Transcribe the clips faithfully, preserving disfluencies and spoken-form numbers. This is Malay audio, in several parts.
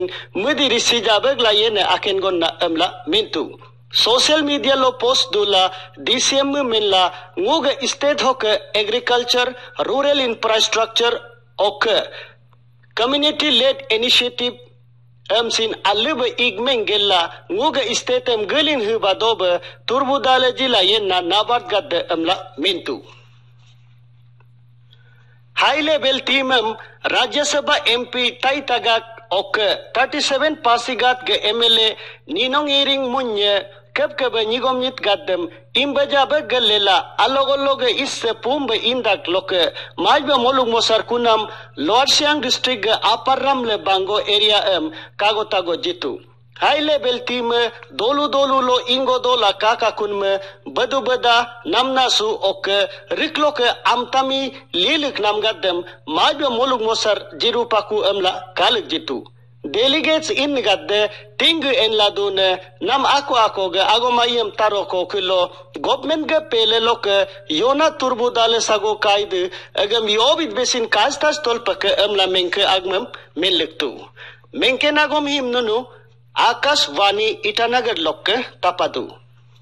Mudi risi jabag la yena aken gonna amla mintu. Social media lo post dula D C M menla nguga state hoke agriculture, rural infrastructure ok community led initiative am sin alba igmengella nguga state am gelin hubadoba turbudala jila yena nabard gadde amla mintu. High level team am Rajya Sabha M P Taitagak ok thirty-seven Pasigat ge M L A Ninong Iring Munye kab kab nigom nit gaddem imbajabe gallela alogologe isse pumbe indak loke majba molug mosar kunam Lower Siang district ge Aparram le Bango area am kagotago jitu. High level team dolu dolu lo ingo dola kaka kunme badu bada namnasu ok rikloke amtami lilik nam gaddem majba molug mosar jirupaku amla kalik jitu. Delegates in gadde ting en ladune nam ako ako ge agomayem taroko kilo government ge pele lok yona turbudale sago kaide agam yobit besin kastas tolpak amla menke agmam melektu menke nagom him nunu Akashvani Itanagar lokke tapadu.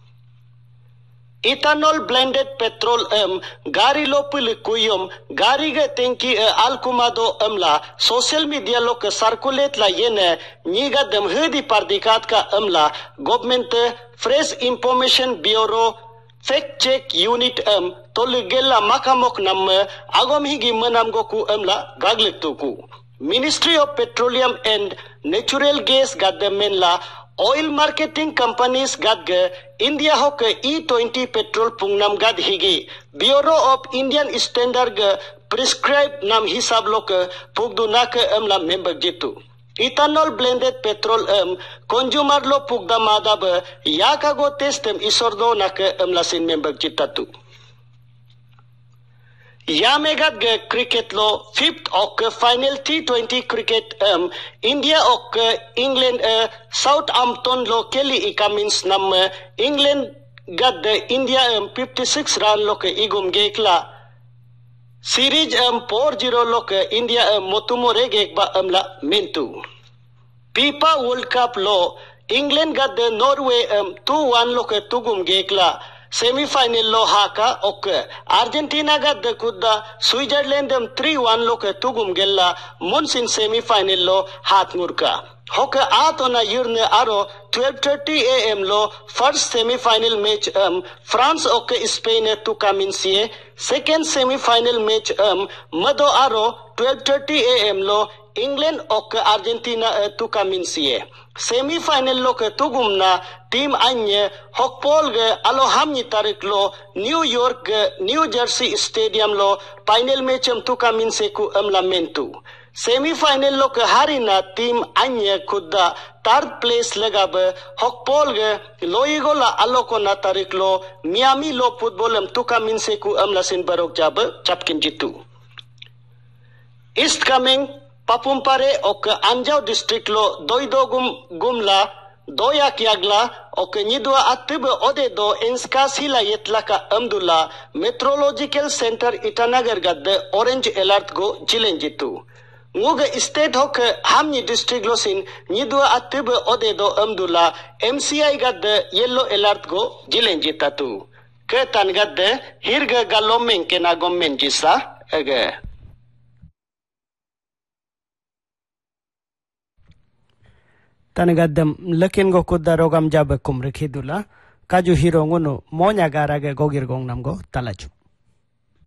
Ethanol blended petrol em gari lopil kuyum gari ge tenki alkumado amla social media lok circulate la yene niga dem hedi pardikat ka amla government fresh information bureau fact check unit em toligella makamok nam agom higi manam goku amla gaglik tuku. Ministry of Petroleum and Natural Gas gadde menla oil marketing companies gadge India hoke E twenty petrol pungnam gad higi Bureau of Indian Standard prescribed nam hisab lok pugdunak amla member jitu. Ethanol blended petrol em consumer lo pugda madab yakago testem isordo nak amla sin member jitatu. Yamegat ge cricket lo fifth ok final T twenty cricket um India ok England uh, Southampton lo Kelly ikamins nam uh, England gad India um fifty-six run lo ke igum gekla series um four zero lo ke India um motumore gek ba amla mintu. FIFA World Cup lo England gad Norway um two one lo ke tugum gekla semi-final lo haka ok Argentina gadde kudda Switzerland dem three one lo ke tugum gella munsin semi-final lo hat murka hoka atona yurne aro twelve thirty a m lo first semi-final match um France ok Spain to kaminsie second semi-final match um mado aro twelve thirty a m lo England ok Argentina to kaminsie semi-final lo ke tugumna team anye hokpol ge alo hamni tarik lo New York ge New Jersey Stadium lo final match am tu kamin seku amla mentu semi-final lo ke harina team anye kudda third place lagabe hokpol ge loigola alo ko na tarik lo Miami lo football am tu kamin seku amla sin barok jabe chapkin jitu. East coming Papumpare ok Anjao district lo doidogum gumla doya kiagla ok nidua atib ode do inskas hila yetlaka amdula meteorological center Itanagar gadde orange alert go jilenjitu. Nguga state hok hamni district lo sin nidua atib ode do amdula M C I gadde yellow alert go jilenjitatu. Ketan gadde hirga galomeng kena gommen jisa ege. Tanagadam lakin go kudda rogam jabe kumrikidula kaju hiro ngunu monya garage gogir gong namgo talaju.